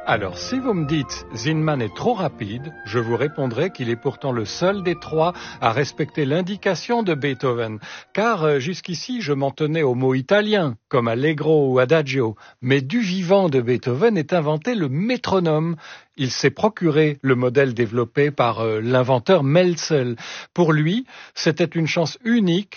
Alors, si vous me dites Zinman est trop rapide, je vous répondrai qu'il est pourtant le seul des trois à respecter l'indication de Beethoven. Car jusqu'ici, je m'en tenais aux mots italiens, comme allegro ou adagio. Mais du vivant de Beethoven est inventé le métronome. Il s'est procuré le modèle développé par l'inventeur Melzel. Pour lui, c'était une chance unique